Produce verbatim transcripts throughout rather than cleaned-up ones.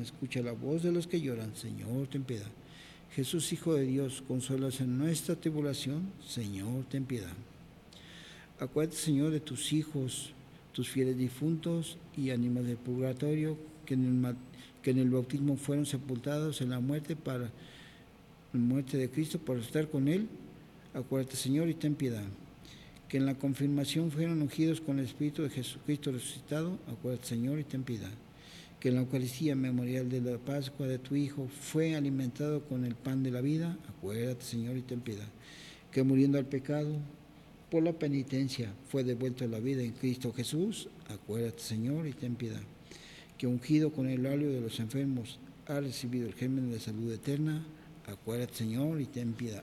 escucha la voz de los que lloran, Señor, ten piedad. Jesús, Hijo de Dios, consólanos en nuestra tribulación, Señor, ten piedad. Acuérdate, Señor, de tus hijos, tus fieles difuntos y ánimas del purgatorio, que en el, que en el bautismo fueron sepultados en la muerte para la muerte de Cristo, para estar con Él. Acuérdate, Señor, y ten piedad. Que en la confirmación fueron ungidos con el Espíritu de Jesucristo resucitado. Acuérdate, Señor, y ten piedad. Que en la Eucaristía memorial de la Pascua de tu Hijo fue alimentado con el pan de la vida. Acuérdate, Señor, y ten piedad. Que muriendo al pecado, por la penitencia, fue devuelto a la vida en Cristo Jesús. Acuérdate, Señor, y ten piedad. Que ungido con el óleo de los enfermos, ha recibido el germen de salud eterna. Acuérdate, Señor, y ten piedad.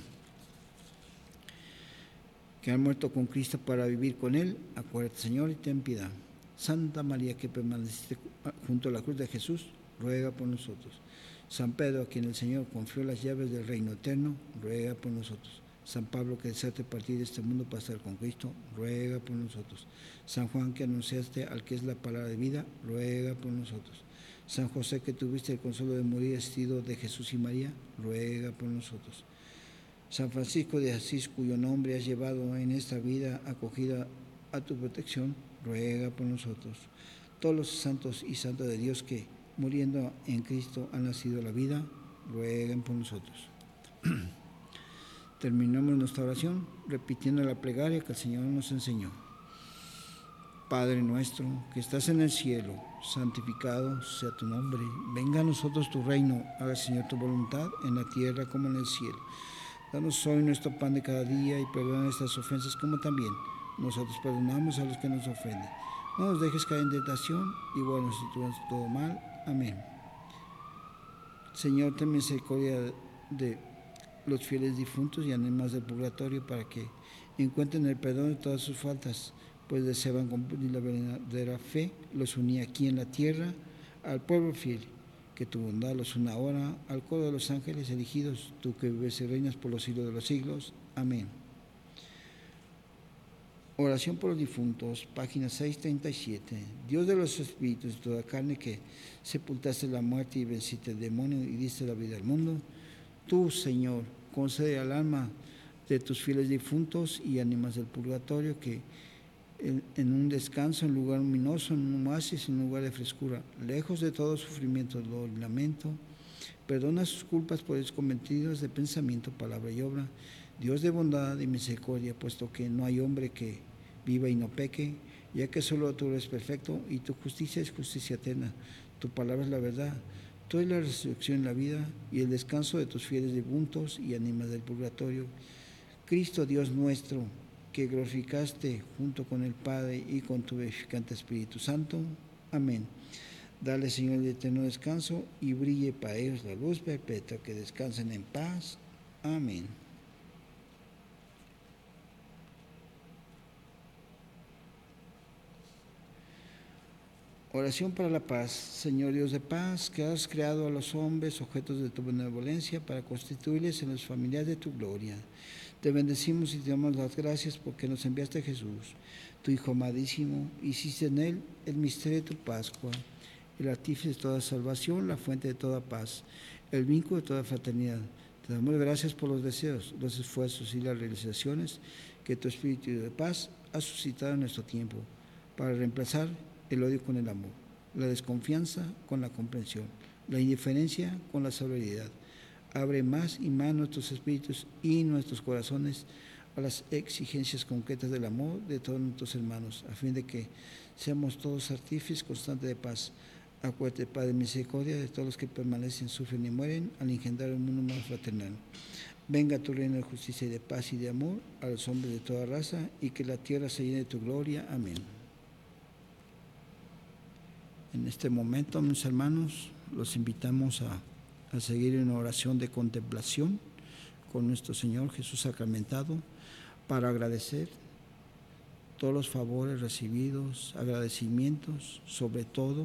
Que han muerto con Cristo para vivir con Él. Acuérdate, Señor, y ten piedad. Santa María, que permaneciste junto a la cruz de Jesús, ruega por nosotros. San Pedro, a quien el Señor confió las llaves del reino eterno, ruega por nosotros. San Pablo, que deseaste partir de este mundo para estar con Cristo, ruega por nosotros. San Juan, que anunciaste al que es la palabra de vida, ruega por nosotros. San José, que tuviste el consuelo de morir asistido de Jesús y María, ruega por nosotros. San Francisco de Asís, cuyo nombre has llevado en esta vida acogida a tu protección, ruega por nosotros. Todos los santos y santas de Dios que, muriendo en Cristo, han nacido a la vida, rueguen por nosotros. Terminamos nuestra oración repitiendo la plegaria que el Señor nos enseñó. Padre nuestro, que estás en el cielo, santificado sea tu nombre. Venga a nosotros tu reino, haga, Señor, tu voluntad, en la tierra como en el cielo. Danos hoy nuestro pan de cada día y perdona nuestras ofensas como también nosotros perdonamos a los que nos ofenden. No nos dejes caer en tentación y bueno, si tú haces todo mal. Amén. Señor, ten misericordia de los fieles difuntos y ánimas del purgatorio para que encuentren el perdón de todas sus faltas, pues deseaban cumplir la verdadera fe, los unía aquí en la tierra al pueblo fiel. Que tu bondad los una ahora al coro de los ángeles elegidos, tú que vives y reinas por los siglos de los siglos. Amén. Oración por los difuntos, página seiscientos treinta y siete. Dios de los espíritus de toda carne, que sepultaste la muerte y venciste el demonio y diste la vida al mundo, tú, Señor, concede al alma de tus fieles difuntos y ánimas del purgatorio que en, en un descanso, en un lugar luminoso, en un oasis, en un lugar de frescura, lejos de todo sufrimiento, dolor y lamento, perdona sus culpas por ellos cometidos de pensamiento, palabra y obra. Dios de bondad y misericordia, puesto que no hay hombre que viva y no peque, ya que solo tú eres perfecto y tu justicia es justicia eterna. Tu palabra es la verdad. Tú eres la resurrección y la vida y el descanso de tus fieles difuntos y ánimas del purgatorio. Cristo, Dios nuestro, que glorificaste junto con el Padre y con tu vivificante Espíritu Santo. Amén. Dale, Señor, el eterno descanso y brille para ellos la luz perpetua, que descansen en paz. Amén. Oración para la paz. Señor Dios de paz, que has creado a los hombres objetos de tu benevolencia para constituirles en los familiares de tu gloria. Te bendecimos y te damos las gracias porque nos enviaste a Jesús, tu Hijo amadísimo, hiciste en él el misterio de tu Pascua, el artífice de toda salvación, la fuente de toda paz, el vínculo de toda fraternidad. Te damos gracias por los deseos, los esfuerzos y las realizaciones que tu Espíritu de paz ha suscitado en nuestro tiempo para reemplazar el odio con el amor, la desconfianza con la comprensión, la indiferencia con la solidaridad. Abre más y más nuestros espíritus y nuestros corazones a las exigencias concretas del amor de todos nuestros hermanos, a fin de que seamos todos artífices constantes de paz. Acuérdate, Padre, misericordia de todos los que permanecen, sufren y mueren al engendrar un mundo más fraternal. Venga tu reino de justicia y de paz y de amor a los hombres de toda raza, y que la tierra se llene de tu gloria. Amén. En este momento, mis hermanos, los invitamos a, a seguir en oración de contemplación con nuestro Señor Jesús sacramentado, para agradecer todos los favores recibidos, agradecimientos, sobre todo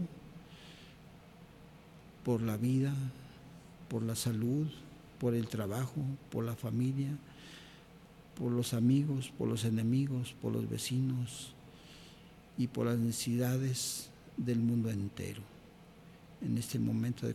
por la vida, por la salud, por el trabajo, por la familia, por los amigos, por los enemigos, por los vecinos y por las necesidades del mundo entero. en este momento de